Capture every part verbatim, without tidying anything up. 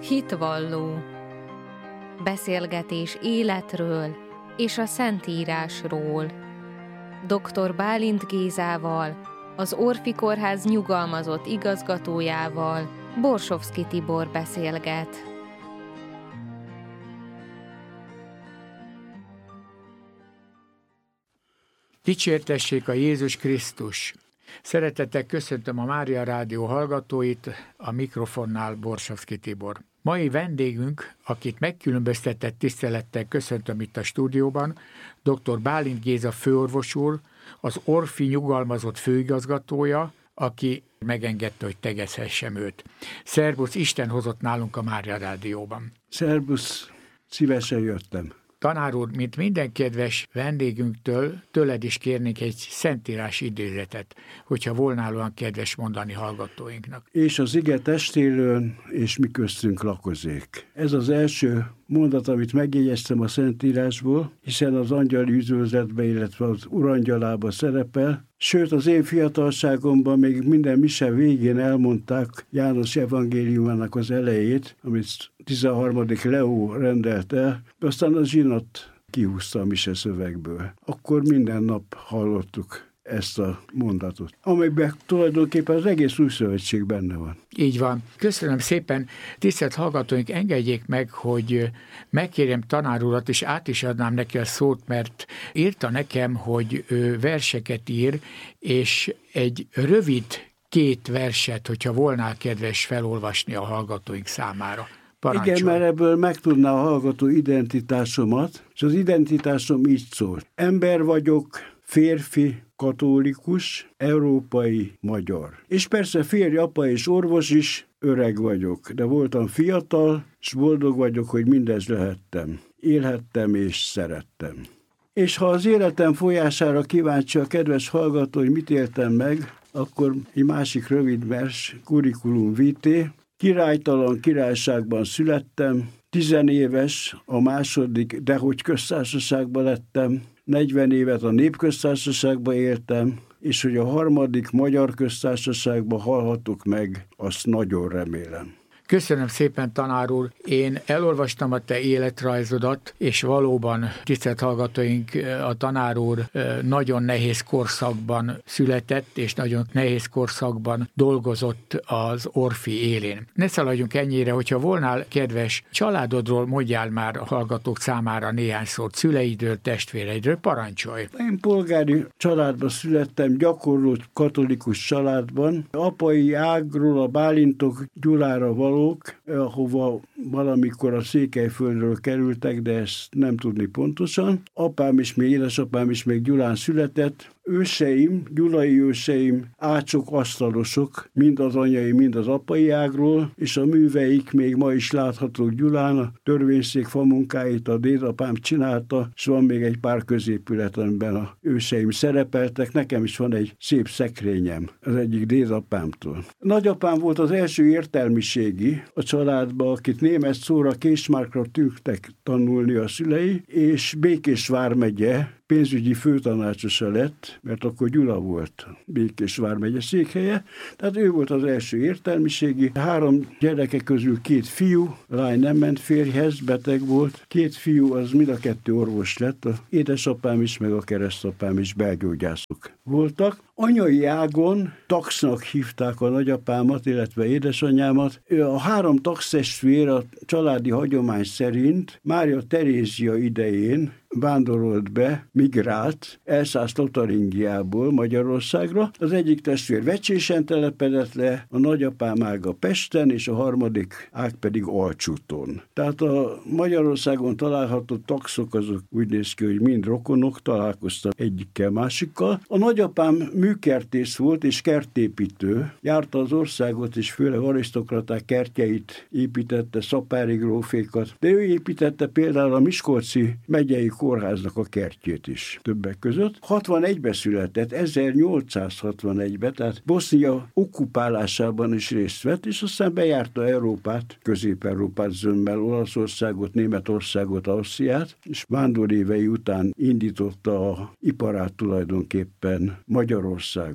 Hitvalló. Beszélgetés életről és a Szentírásról. doktor Bálint Gézával, az Orfi Kórház nyugalmazott igazgatójával Borsovszky Tibor beszélget. Dicsértessék a Jézus Krisztus! Szeretettel köszöntöm a Mária Rádió hallgatóit, a mikrofonnál Borsovszky Tibor. Mai vendégünk, akit megkülönböztetett tisztelettel köszöntöm itt a stúdióban, doktor Bálint Géza főorvos úr, az Orfi nyugalmazott főigazgatója, aki megengedte, hogy tegezhessem őt. Szerbusz, Isten hozott nálunk a Mária Rádióban. Szerbusz, szívesen jöttem. Tanár úr, mint minden kedves vendégünktől, tőled is kérnék egy szentírás idézetet, hogyha volna olyan kedves mondani hallgatóinknak. És az ige testélőn, és mi köztünk lakozék. Ez az első mondat, amit megjegyeztem a Szentírásból, hiszen az angyali üdvözletben, illetve az urangyalába szerepel. Sőt, az én fiatalságomban még minden mise végén elmondták János evangéliumának az elejét, amit tizenharmadik Leó rendelt el, de aztán a zsinat kihúzta a mise szövegből. Akkor minden nap hallottuk ezt a mondatot, amelyben tulajdonképpen az egész új szövetség benne van. Így van. Köszönöm szépen. Tisztelt hallgatóink, engedjék meg, hogy megkérjem tanár urat, és át is adnám neki a szót, mert írta nekem, hogy ő verseket ír, és egy rövid két verset, hogyha volna kedves felolvasni a hallgatóink számára. Parancsolj. Igen, mert ebből megtudná a hallgató identitásomat, és az identitásom így szól. Ember vagyok, férfi, katolikus, európai, magyar. És persze férj, apa és orvos is, öreg vagyok, de voltam fiatal, és boldog vagyok, hogy mindez lehettem. Élhettem és szerettem. És ha az életem folyására kíváncsi a kedves hallgató, hogy mit éltem meg, akkor egy másik rövid vers, curriculum vitae. Királytalan királyságban születtem, tizenéves a második, dehogy köztársaságban lettem, negyven évet a népköztársaságban éltem, és hogy a harmadik magyar köztársaságban halhatok meg, azt nagyon remélem. Köszönöm szépen, tanár úr. Én elolvastam a te életrajzodat, és valóban, tisztelt hallgatóink, a tanár úr nagyon nehéz korszakban született, és nagyon nehéz korszakban dolgozott az Orfi élén. Ne szaladjunk ennyire, hogyha volnál kedves családodról, mondjál már a hallgatók számára néhány szót, szüleidről, testvéreidről, parancsolj. Én polgári családban születtem, gyakorló katolikus családban. Apai ágról a Bálintok Gyulára való, ahova valamikor a Székelyföldről kerültek, de ezt nem tudni pontosan. Apám is, még édesapám is még Gyulán született. Őseim, gyulai őseim, ácsok, asztalosok, mind az anyai, mind az apai ágról, és a műveik még ma is láthatók Gyulán, a törvényszék famunkáit a dédapám csinálta, és van még egy pár középület, amiben a őseim szerepeltek. Nekem is van egy szép szekrényem az egyik dédapámtól. Nagyapám volt az első értelmiségi a családban, akit német szóra Késmárkra tűntek tanulni a szülei, és Békés vármegye pénzügyi főtanácsosa lett, mert akkor Gyula volt Békés vármegye székhelye, tehát ő volt az első értelmiségi. Három gyereke közül két fiú, lány nem ment férjhez, beteg volt. Két fiú, az mind a kettő orvos lett, a édesapám is, meg a keresztapám is belgyógyászok voltak. Anyai ágon taxnak hívták a nagyapámat, illetve édesanyámat. A három taxtestvér a családi hagyomány szerint Mária Terézia idején vándorolt be, migrált Elszász-Lotaringiából Magyarországra. Az egyik testvér Vecsésen telepedett le, a nagyapám ága Pesten, és a harmadik ág pedig Alcsúton. Tehát a Magyarországon található taxok azok úgy néz ki, hogy mind rokonok, találkoztak egyikkel, másikkal. A nagyapám műkertész volt és kertépítő. Járta az országot, és főleg arisztokraták kertjeit építette, szapári grófékat, de ő építette például a Miskolci megyei kórháznak a kertjét is többek között. hatvanegyben született, ezernyolcszázhatvanegyben, tehát Bosznia okkupálásában is részt vett, és aztán bejárta Európát, Közép-Európát zömmel, Olaszországot, Németországot, Ausztriát, és vándor évei után indította a iparát tulajdonképpen Magyarországon.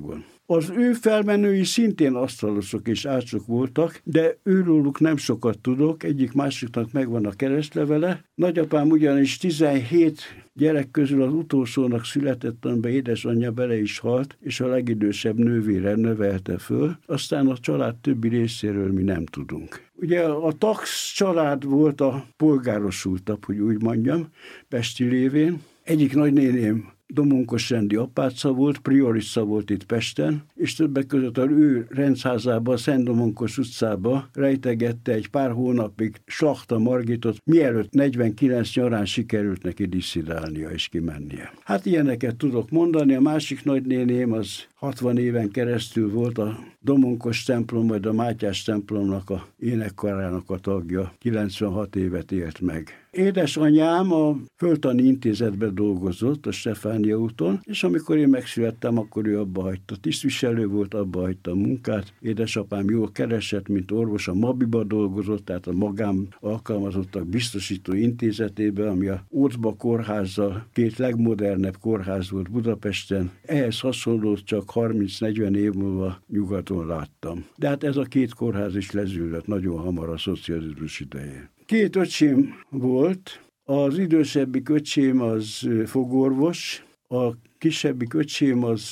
Az ő felmenői szintén asztalosok és ácsok voltak, de őróluk nem sokat tudok, egyik másiknak megvan a keresztlevele. Nagyapám ugyanis tizenhét gyerek közül az utolsónak született, amiben édesanyja bele is halt, és a legidősebb nővére nevelte föl. Aztán a család többi részéről mi nem tudunk. Ugye a Tax család volt a polgárosultabb, hogy úgy mondjam, pesti lévén. Egyik nagynéném Domonkos Rendi apáca volt, priorissa volt itt Pesten, és többek között az ő rendházában, a Szent Domonkos utcába rejtegette egy pár hónapig Slachta Margitot, mielőtt negyvenkilenc nyarán sikerült neki disszidálnia és kimennie. Hát ilyeneket tudok mondani, a másik nagynéném az hatvan éven keresztül volt a Domonkos templom, majd a Mátyás templomnak a énekkarának a tagja, kilencvenhat évet élt meg. Édesanyám a Földtani Intézetben dolgozott a Stefánia úton, és amikor én megszülettem, akkor ő abba hagyta. Tisztviselő volt, abba hagyta a munkát. Édesapám jól keresett, mint orvos, a Mabiba dolgozott, tehát a magám alkalmazottak biztosító intézetében, ami a Ócba kórházzal két legmodernebb kórház volt Budapesten. Ehhez hasonló csak harminc-negyven év múlva nyugaton láttam. De hát ez a két kórház is lezűlött nagyon hamar a szocializmus idején. Két öcsém volt, az idősebbik öcsém az fogorvos, a kisebbik öcsém az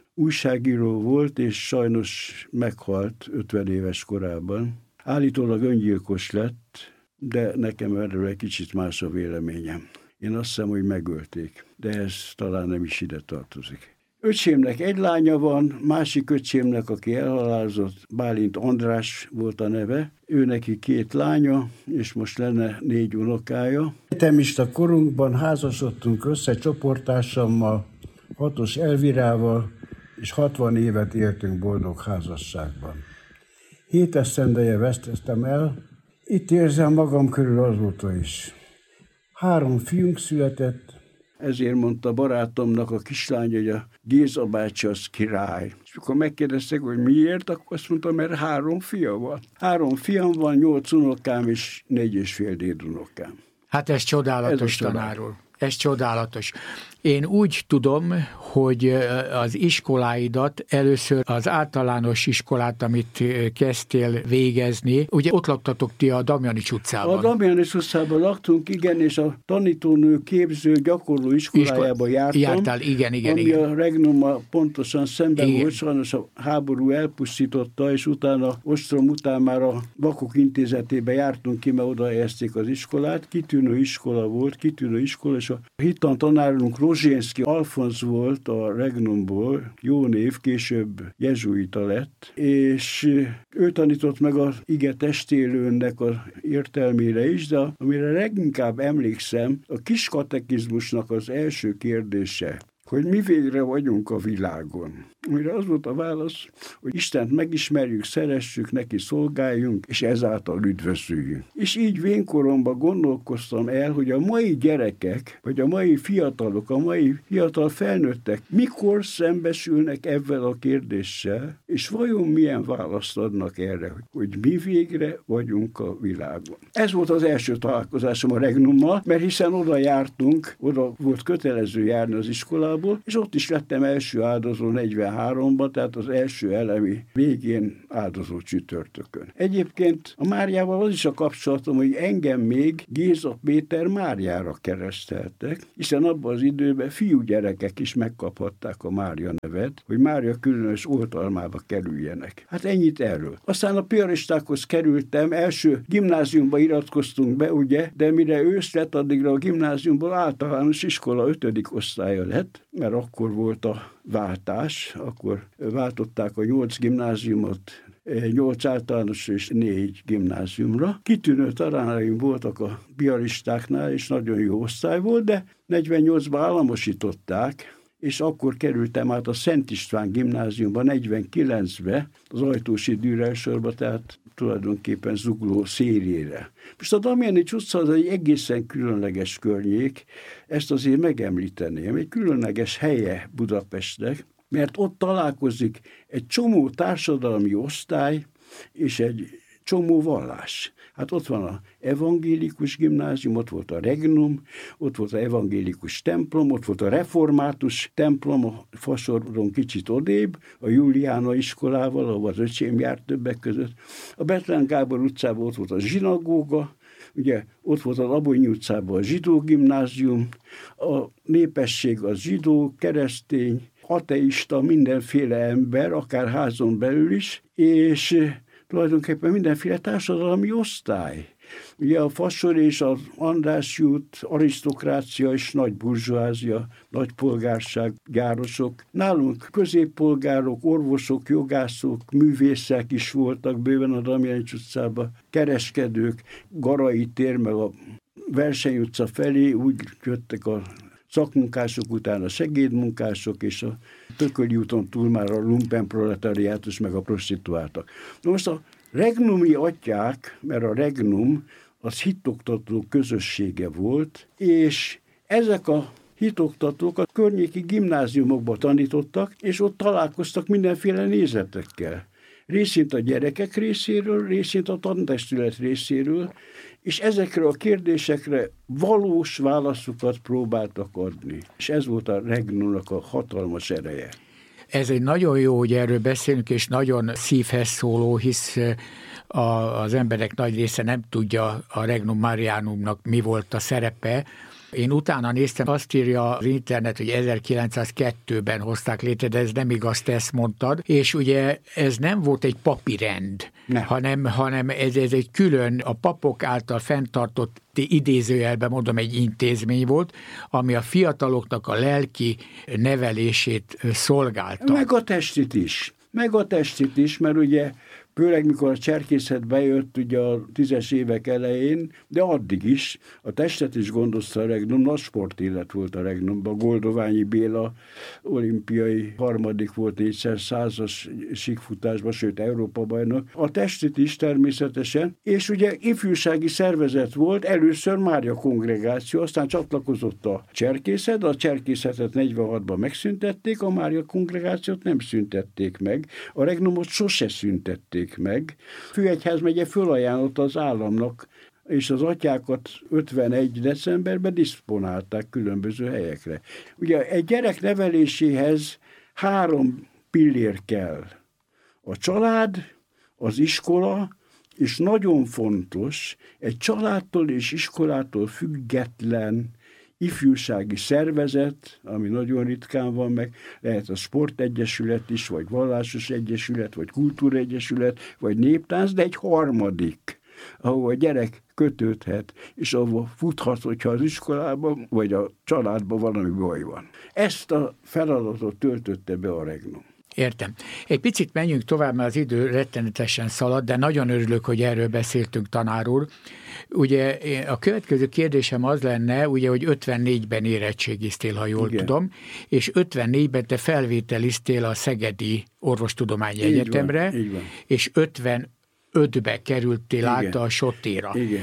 újságíró volt, és sajnos meghalt ötven éves korában. Állítólag öngyilkos lett, de nekem erről egy kicsit más a véleményem. Én azt hiszem, hogy megölték, de ez talán nem is ide tartozik. Öcsémnek egy lánya van, másik öcsémnek, aki elhalálozott, Bálint András volt a neve, ő neki két lánya, és most lenne négy unokája. Egyetemista korunkban házasodtunk össze csoporttársammal, hatos Elvirával, és hatvan évet éltünk boldog házasságban. Hét esztendeje vesztettem el, itt érzem magam körül azóta is. Három fiunk született, ezért mondta barátomnak a kislány, hogy a Géza bácsi az király. És akkor megkérdeztek, hogy miért, akkor azt mondta, mert három fia van. Három fiam van, nyolc unokám és négy és fél dédunokám. Hát ez csodálatos, ez tanár úr. Ez csodálatos. Én úgy tudom, hogy az iskoláidat, először az általános iskolát, amit kezdtél végezni, ugye ott laktatok ti a Damjanics utcában. A Damjanics utcában laktunk, igen, és a tanítónő képző gyakorló iskolájába jártam. Jártál, igen, igen. Ami igen. a Regnummal pontosan szemben igen. volt, sajnos a háború elpusztította, és utána ostrom után már a Vakok Intézetébe jártunk ki, mert oda helyezték az iskolát. Kitűnő iskola volt, kitűnő iskola, és a hittan tanárunk Rozsénszky Alfonz volt a Regnumból, jó név, később jezsuita lett, és ő tanított meg az ige testélőnek az értelmére is, de amire leginkább emlékszem, a kis katekizmusnak az első kérdése, hogy mi végre vagyunk a világon. Amire az volt a válasz, hogy Istent megismerjük, szeressük, neki szolgáljunk, és ezáltal üdvözüljünk. És így vénkoromban gondolkoztam el, hogy a mai gyerekek, vagy a mai fiatalok, a mai fiatal felnőttek mikor szembesülnek ezzel a kérdéssel, és vajon milyen választ adnak erre, hogy mi végre vagyunk a világon. Ez volt az első találkozásom a Regnummal, mert hiszen oda jártunk, oda volt kötelező járni az iskolából, és ott is lettem első áldozó negyvenháromban, tehát az első elemi végén áldozó csütörtökön. Egyébként a Máriával az is a kapcsolatom, hogy engem még Géza Péter Máriára kereszteltek, hiszen abban az időben fiúgyerekek is megkaphatták a Mária nevet, hogy Mária különös oltalmába kerüljenek. Hát ennyit erről. Aztán a piaristákhoz kerültem, első gimnáziumba iratkoztunk be, ugye, de mire ősz lett, addigra a gimnáziumból általános iskola ötödik osztálya lett, mert akkor volt a váltás, akkor váltották a nyolc gimnáziumot, nyolc általános és négy gimnáziumra. Kitűnő tanáraim voltak a piaristáknál, és nagyon jó osztály volt, de negyvennyolcban államosították, és akkor kerültem át a Szent István gimnáziumba, negyvenkilencbe, az Ajtósi Dürersorba, tehát tulajdonképpen Zugló szélére. Most a Damjanics utca az egy egészen különleges környék, ezt azért megemlíteném, egy különleges helye Budapestnek, mert ott találkozik egy csomó társadalmi osztály és egy csomó vallás. Hát ott van a evangélikus gimnázium, ott volt a Regnum, ott volt a evangélikus templom, ott volt a református templom, a Fasoron kicsit odébb, a Juliána iskolával, ahol az öcsém járt többek között. A Bethlen Gábor utcában ott volt a zsinagóga, ugye ott volt az Abonyi utcában a zsidó gimnázium, a népesség az zsidó, keresztény, ateista, mindenféle ember, akár házon belül is, és tulajdonképpen mindenféle társadalmi osztály. Ugye a Fasor és az Andrássy út, arisztokrácia és nagy burzsóázia, nagy polgárság, gyárosok. Nálunk középpolgárok, orvosok, jogászok, művészek is voltak bőven a Damjanics utcában, kereskedők, Garai tér, meg a Verseny utca felé úgy jöttek a szakmunkások után a segédmunkások, és a Tököli úton túl már a lumpenproletariátus meg a prostituáltak. Most a regnumi atyák, mert a regnum az hitoktató közössége volt, és ezek a hitoktatók a környéki gimnáziumokba tanítottak, és ott találkoztak mindenféle nézetekkel. Részint a gyerekek részéről, részint a tantestület részéről, és ezekre a kérdésekre valós válaszokat próbáltak adni. És ez volt a regnumnak a hatalmas ereje. Ez egy nagyon jó, hogy erről beszélünk, és nagyon szívhez szóló, hisz a, az emberek nagy része nem tudja a Regnum Marianumnak mi volt a szerepe. Én utána néztem, azt írja az internet, hogy ezerkilencszázkettőben hozták létre, de ez nem igaz, te ezt mondtad, és ugye ez nem volt egy papi rend, hanem, hanem ez, ez egy külön, a papok által fenntartott, idézőjelben mondom, egy intézmény volt, ami a fiataloknak a lelki nevelését szolgálta. Meg a testit is. Meg a testit is, mert ugye főleg mikor a cserkészet bejött ugye a tízes évek elején, de addig is a testet is gondozta a Regnum, nagy sportélet volt a Regnumban. Goldoványi Béla olimpiai harmadik volt négyszerszázas síkfutásban, sőt Európa bajnok. A testet is természetesen, és ugye ifjúsági szervezet volt, először Mária kongregáció, aztán csatlakozott a cserkészet, a cserkészetet negyvenhatban megszüntették, a Mária kongregációt nem szüntették meg, a Regnumot sose szüntették meg. Főegyházmegye fölajánlotta az államnak, és az atyákat ötvenegy decemberben diszponálták különböző helyekre. Ugye egy gyerek neveléséhez három pillér kell. A család, az iskola, és nagyon fontos, egy családtól és iskolától független ifjúsági szervezet, ami nagyon ritkán van meg, lehet a sportegyesület is, vagy vallásos egyesület, vagy kultúraegyesület, vagy néptánc, de egy harmadik, ahol a gyerek kötődhet, és ahol futhat, hogyha az iskolában, vagy a családban valami baj van. Ezt a feladatot töltötte be a Regnum. Értem. Egy picit menjünk tovább, mert az idő rettenetesen szalad, de nagyon örülök, hogy erről beszéltünk, tanár úr. Ugye a következő kérdésem az lenne, ugye, hogy ötvennégyben érettségiztél, ha jól Igen. tudom, és ötvennégyben te felvételiztél a Szegedi Orvostudományi így Egyetemre, van, van. és ötvenötbe kerültél Igen. át a Sottéra. Igen.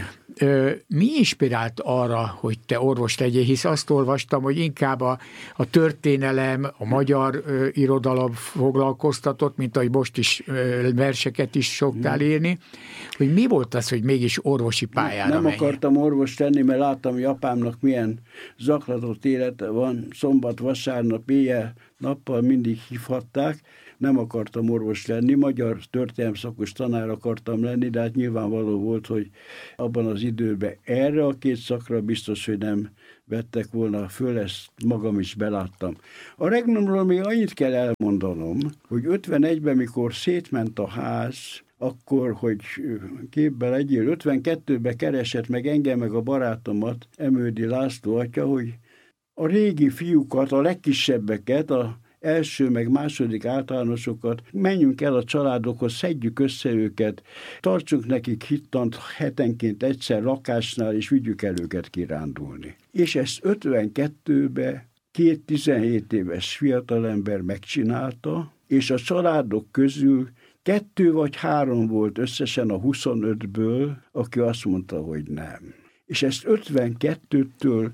Mi inspirált arra, hogy te orvos legyél, hisz azt olvastam, hogy inkább a, a történelem, a magyar ö, irodalom foglalkoztatott, mint ahogy most is ö, verseket is szoktál írni, hogy mi volt az, hogy mégis orvosi pályára Nem menjél? akartam orvos lenni, mert láttam, hogy apámnak milyen zaklatott élete van, szombat, vasárnap, éjjel, nappal mindig hívhatták, nem akartam orvos lenni, magyar történelemszakos tanár akartam lenni, de hát nyilvánvaló volt, hogy abban az időben erre a két szakra biztos, hogy nem vettek volna föl, ezt magam is beláttam. A Regnumról még annyit kell elmondanom, hogy ötvenegyben, mikor szétment a ház, akkor, hogy képbe legyél, ötvenkettőben keresett meg engem, meg a barátomat, Emődi László atya, hogy a régi fiúkat, a legkisebbeket, a első meg második általánosokat, menjünk el a családokhoz, szedjük össze őket, tartsunk nekik hittant hetenként egyszer lakásnál, és vigyük el őket kirándulni. És ezt ötvenkettőben két tizenhét éves fiatalember megcsinálta, és a családok közül kettő vagy három volt összesen a huszonötből, aki azt mondta, hogy nem. És ezt ötvenkettőtől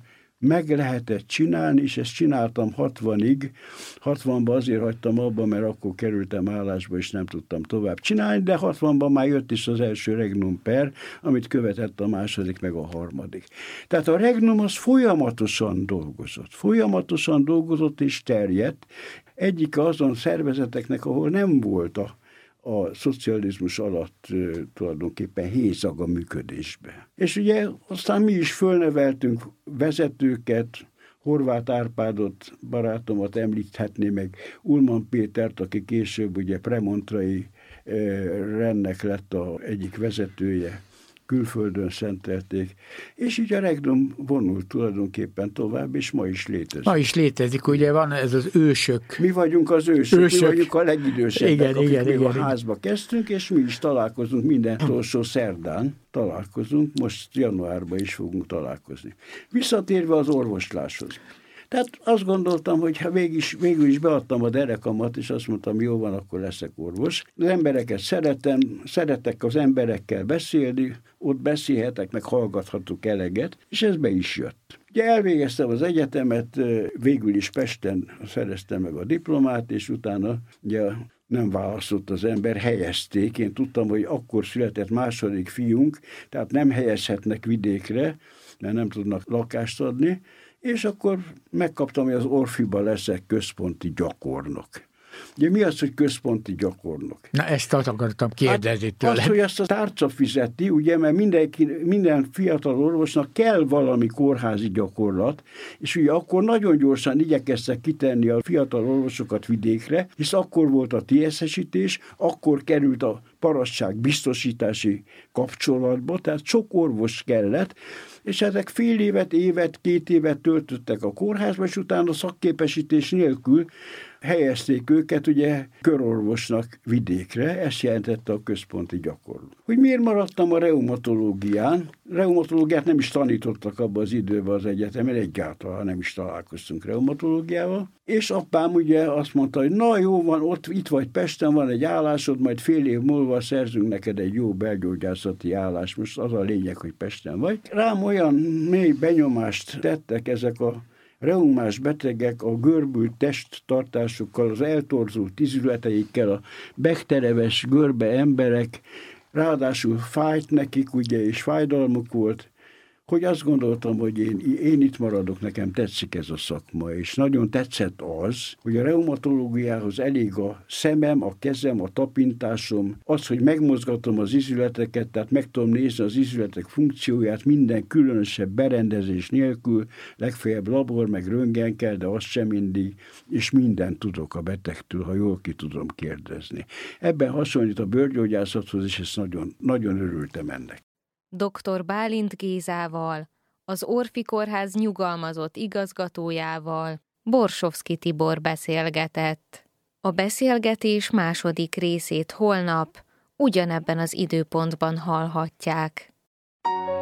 meg lehetett csinálni, és ezt csináltam hatvanig. hatvanban azért hagytam abba, mert akkor kerültem állásba, és nem tudtam tovább csinálni, de hatvanban már jött is az első Regnum per, amit követett a második, meg a harmadik. Tehát a Regnum az folyamatosan dolgozott. Folyamatosan dolgozott és terjedt. Egyik azon szervezeteknek, ahol nem volt a a szocializmus alatt uh, tulajdonképpen hézag a működésbe. És ugye aztán mi is fölneveltünk vezetőket, Horváth Árpádot, barátomat említhetné, meg Ulman Pétert, aki később ugye premontrai uh, rendnek lett a egyik vezetője, külföldön szentelték, és így a Regnum vonult tulajdonképpen tovább, és ma is létezik. Ma is létezik, ugye van ez az ősök. Mi vagyunk az ősök, ősök. Mi vagyunk a legidősebbek, igen, akik igen, még igen, a igen. házba kezdtünk, és mi is találkozunk minden utolsó szerdán. Találkozunk, most januárban is fogunk találkozni. Visszatérve az orvosláshoz. Tehát azt gondoltam, hogy ha végül is, végül is beadtam a derekamat, és azt mondtam, jó van, akkor leszek orvos. Az embereket szeretem, szeretek az emberekkel beszélni, ott beszélhetek, meg hallgathatok eleget, és ez be is jött. Ugye elvégeztem az egyetemet, végül is Pesten szereztem meg a diplomát, és utána ugye nem választott az ember, helyezték. Én tudtam, hogy akkor született második fiunk, tehát nem helyezhetnek vidékre, mert nem tudnak lakást adni, és akkor megkaptam, hogy az Orfiba leszek központi gyakornok. Ugye mi az, hogy központi gyakornok? Na, ezt akartam kérdezni hát tőle. Az, hogy azt a tárca fizeti, ugye, mert mindenki, minden fiatal orvosnak kell valami kórházi gyakorlat, és ugye akkor nagyon gyorsan igyekeztek kitenni a fiatal orvosokat vidékre, hisz akkor volt a té es es-ítés, akkor került a parasztság biztosítási kapcsolatba, tehát sok orvos kellett, és ezek fél évet, évet, két évet töltöttek a kórházba, és utána szakképesítés nélkül helyezték őket ugye körorvosnak vidékre, ezt jelentette a központi gyakorló. Hogy miért maradtam a reumatológián? Reumatológiát nem is tanítottak abban az időben az egyetemen, egyáltalán nem is találkoztunk reumatológiával, és apám ugye azt mondta, hogy na jó van, ott itt vagy Pesten, van egy állásod, majd fél év múlva szerzünk neked egy jó belgyógyászati állást, most az a lényeg, hogy Pesten vagy. Rám olyan mély benyomást tettek ezek a reumás betegek a görbült testtartásukkal, az eltorzult izületeikkel, a bektereves görbe emberek, ráadásul fájt nekik, ugye, és fájdalmuk volt, hogy azt gondoltam, hogy én, én itt maradok, nekem tetszik ez a szakma, és nagyon tetszett az, hogy a reumatológiához elég a szemem, a kezem, a tapintásom, az, hogy megmozgatom az izületeket, tehát meg tudom nézni az izületek funkcióját minden különösebb berendezés nélkül, legfeljebb labor, meg röntgen kell, de az sem mindig, és mindent tudok a betegtől, ha jól ki tudom kérdezni. Ebben hasonlít a bőrgyógyászathoz, és ezt nagyon, nagyon örültem ennek. doktor Bálint Gézával, az Orfi Kórház nyugalmazott igazgatójával Borsovszky Tibor beszélgetett. A beszélgetés második részét holnap ugyanebben az időpontban hallhatják.